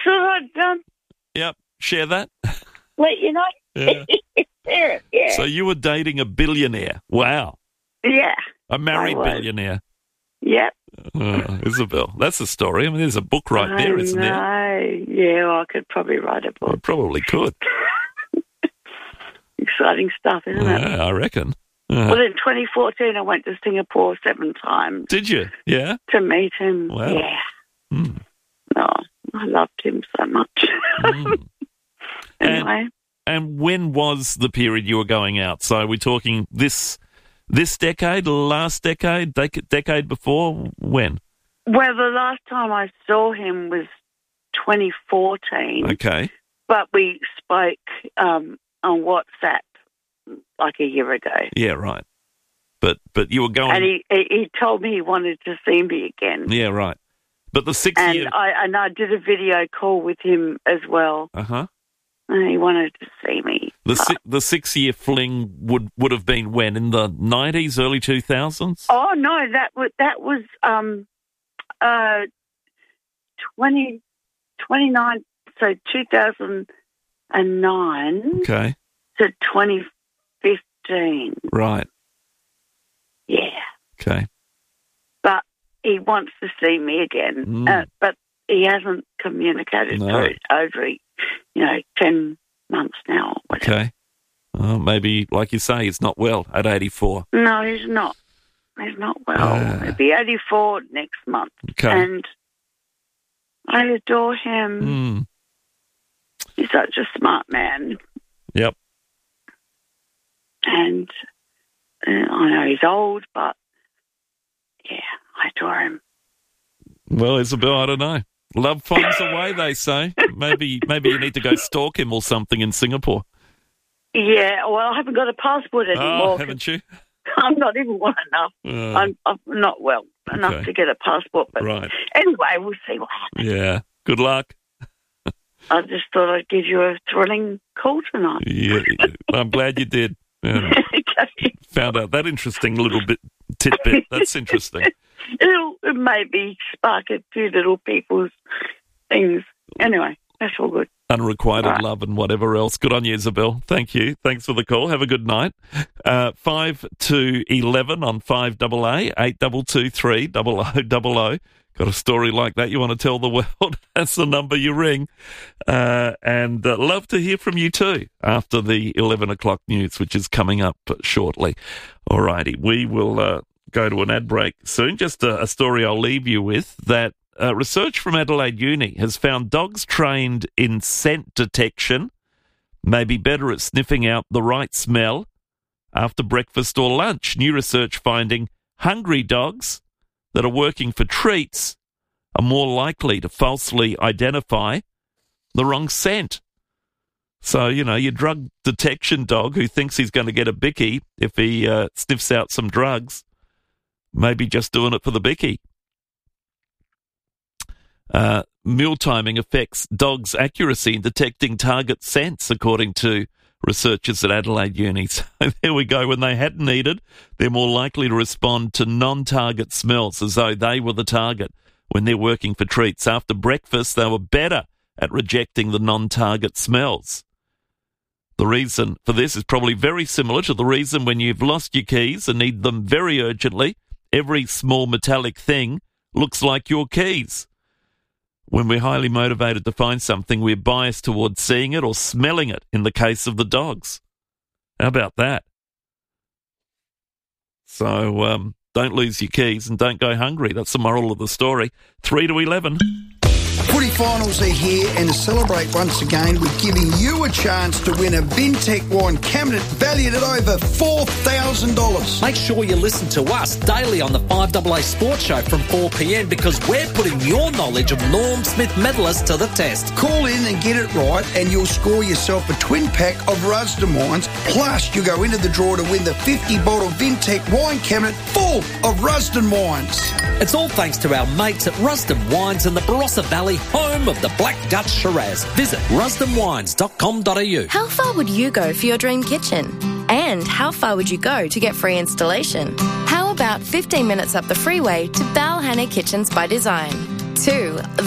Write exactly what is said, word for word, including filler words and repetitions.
thought I'd um, Yep. Share that. let you know. Yeah. yeah, yeah. So you were dating a billionaire. Wow. yeah. A married I was. billionaire. Yep. Oh, Isabel, that's a story. I mean, there's a book right there, I isn't there? know. Yeah, well, I could probably write a You book. probably could. Exciting stuff, isn't it? Yeah, I reckon. Uh, Well, in twenty fourteen, I went to Singapore seven times did you? Yeah? to meet him. Wow. Yeah. Mm. Oh, I loved him so much. Mm. anyway. And when was the period you were going out? So are we talking this this decade, last decade, dec- decade before? When? Well, the last time I saw him was twenty fourteen, Okay. but we spoke um, on WhatsApp like a year ago. Yeah, right. But but you were going... And he, he he told me he wanted to see me again. Yeah, right. But the six And year... I and I did a video call with him as well. Uh-huh. And he wanted to see me. The si- the six-year fling would, would have been when? In the nineties, early two thousands? Oh no, that was that was um uh twenty twenty nine. So two thousand and nine Okay. to twenty fifteen. Right. Yeah, Okay. but he wants to see me again. Mm. Uh, but he hasn't communicated No. for it over, you know, ten months now. Or whatever. Okay. Well, maybe, like you say, he's not well at eighty-four. No, he's not. He's not well. Ah. He'll be eighty-four next month. Okay. And I adore him. Mm. He's such a smart man. Yep. And uh, I know he's old, but yeah, I adore him. Well, Isabel, I don't know. Love finds a way, they say. Maybe maybe you need to go stalk him or something in Singapore. Yeah, well, I haven't got a passport anymore. Oh, haven't you? I'm not even well enough. Uh, I'm, I'm not well enough Okay. to get a passport. But right. anyway, we'll see what happens. Yeah. Good luck. I just thought I'd give you a thrilling call tonight. Yeah, I'm glad you did. Yeah. Okay. Found out that interesting little bit tidbit. That's interesting. It'll it maybe spark a few little people's things. Anyway, that's all good. Unrequited Right. love and whatever else. Good on you, Isabel. Thank you. Thanks for the call. Have a good night. Uh, five to eleven on five double A, eight double two three double O double O. Got a story like that you want to tell the world? That's the number you ring. Uh, and uh, love to hear from you too after the eleven o'clock news, which is coming up shortly. All righty. We will uh, go to an ad break soon. Just a, a story I'll leave you with that uh, research from Adelaide Uni has found dogs trained in scent detection may be better at sniffing out the right smell after breakfast or lunch. New research finding hungry dogs that are working for treats are more likely to falsely identify the wrong scent. So, you know, your drug detection dog who thinks he's going to get a bicky if he uh, sniffs out some drugs, maybe just doing it for the bicky. Uh, meal timing affects dogs' accuracy in detecting target scents, according to researchers at Adelaide Uni. So there we go. When they hadn't eaten, they're more likely to respond to non-target smells as though they were the target when they're working for treats. After breakfast, they were better at rejecting the non-target smells. The reason for this is probably very similar to the reason when you've lost your keys and need them very urgently. Every small metallic thing looks like your keys. When we're highly motivated to find something, we're biased towards seeing it or smelling it in the case of the dogs. How about that? So um, don't lose your keys and don't go hungry. That's the moral of the story. three to eleven. Footy finals are here, and to celebrate once again, we're giving you a chance to win a Vintec wine cabinet valued at over four thousand dollars. Make sure you listen to us daily on the five A A Sports Show from four p.m. because we're putting your knowledge of Norm Smith medalists to the test. Call in and get it right, and you'll score yourself a twin pack of Rusden wines. Plus, you go into the draw to win the fifty bottle Vintec wine cabinet full of Rusden wines. It's all thanks to our mates at Rusden Wines in the Barossa Valley, home of the Black Dutch Shiraz. Visit rusden wines dot com dot a u. How far would you go for your dream kitchen? And how far would you go to get free installation? How about fifteen minutes up the freeway to Balhanna Kitchens by Design? Two